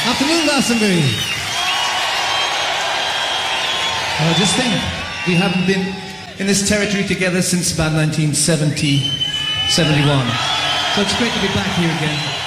Afternoon, Glastonbury. Just think, we haven't been in this territory together since about 1970, 71. So it's great to be back here again.